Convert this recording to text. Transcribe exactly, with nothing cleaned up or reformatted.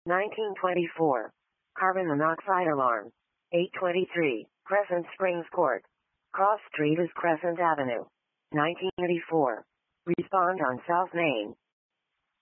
nineteen twenty-four. Carbon monoxide alarm. eight twenty-three. Crescent Springs Court. Cross Street is Crescent Avenue. nineteen eighty-four. Respond on South Main.